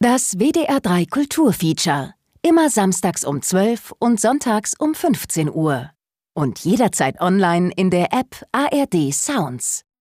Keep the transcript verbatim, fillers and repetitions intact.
Das W D R drei Kulturfeature. Immer samstags um zwölf und sonntags um fünfzehn Uhr. Und jederzeit online in der App A R D Sounds.